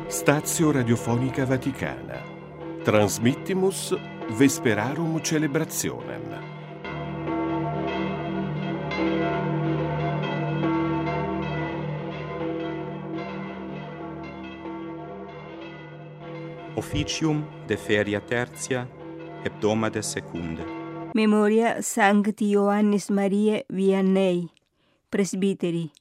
Stazio Radiofonica Vaticana. Transmittimus Vesperarum Celebrationem. Officium de feria tertia, hebdomade secunde. Memoria Sancti Ioannis Mariae Vianney, presbiteri.